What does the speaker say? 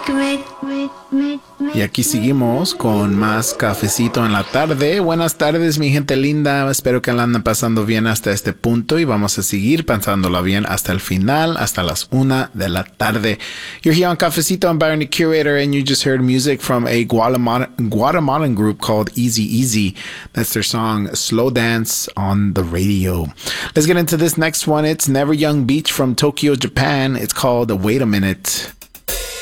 Y aquí seguimos con más cafecito en la tarde. Buenas tardes, mi gente linda. Espero que la anden pasando bien hasta este punto y vamos a seguir pasándola bien hasta el final, hasta las 1 de la tarde. You're here on Cafecito. I'm Byron the Curator, and you just heard music from a Guatemalan group called Easy Easy. That's their song Slow Dance on the radio. Let's get into this next one. It's Never Young Beach from Tokyo, Japan. It's called Wait a Minute.